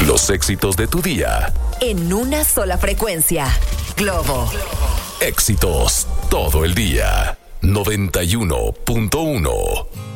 Los éxitos de tu día. En una sola frecuencia. Globo. Éxitos todo el día. 91.1.